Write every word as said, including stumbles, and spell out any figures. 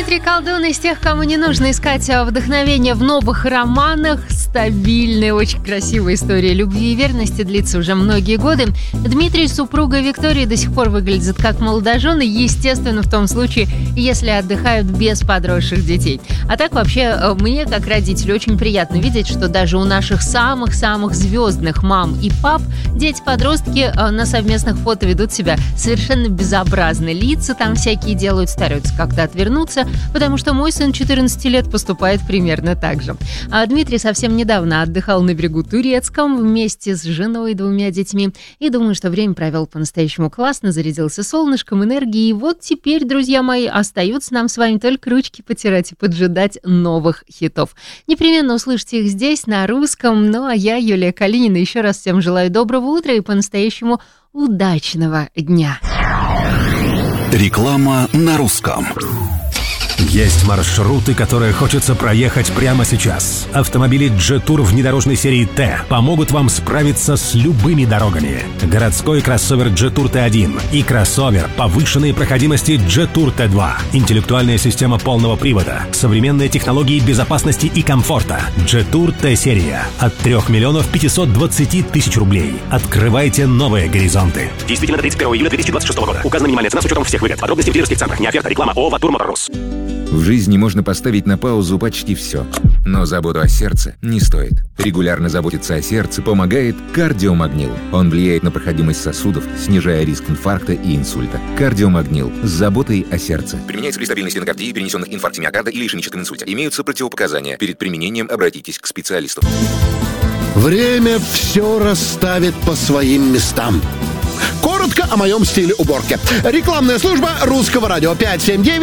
Дмитрий Колдун из тех, кому не нужно искать вдохновение в новых романах. Стабильная, очень красивая история любви и верности длится уже многие годы. Дмитрий с супругой Викторией до сих пор выглядят как молодожены, естественно, в том случае, если отдыхают без подросших детей. А так вообще, мне, как родителю, очень приятно видеть, что даже у наших самых-самых звездных мам и пап дети-подростки на совместных фото ведут себя совершенно безобразно. Лица там всякие делают, стараются как-то отвернуться, потому что мой сын четырнадцати лет поступает примерно так же. А Дмитрий совсем недавно отдыхал на берегу Турецком вместе с женой и двумя детьми. И думаю, что время провел по-настоящему классно, зарядился солнышком, энергией. И вот теперь, друзья мои, остается нам с вами только ручки потирать и поджидать новых хитов. Непременно услышите их здесь, на русском. Ну а я, Юлия Калинина, еще раз всем желаю доброго утра и по-настоящему удачного дня. Реклама на русском. Есть маршруты, которые хочется проехать прямо сейчас. Автомобили Jetour внедорожной серии Т помогут вам справиться с любыми дорогами. Городской кроссовер Jetour Т один и кроссовер повышенной проходимости Jetour Т два. Интеллектуальная система полного привода, современные технологии безопасности и комфорта. Jetour Т-серия от трёх миллионов пятисот двадцати тысяч рублей. Открывайте новые горизонты. Действительно до тридцать первого июля две тысячи двадцать шестого года. Указана минимальная цена с учетом всех выгод. Подробности в дилерских центрах. Не оферта, реклама. ООО «Ватур Моторс». В жизни можно поставить на паузу почти все. Но заботу о сердце не стоит. Регулярно заботиться о сердце помогает кардиомагнил. Он влияет на проходимость сосудов, снижая риск инфаркта и инсульта. Кардиомагнил с заботой о сердце. Применяется при стабильной стенокардии, перенесенных инфаркте миокарда или ишемическом инсульте. Имеются противопоказания. Перед применением обратитесь к специалисту. Время все расставит по своим местам. Коротко о моем стиле уборки. Рекламная служба Русского радио пять семь девять.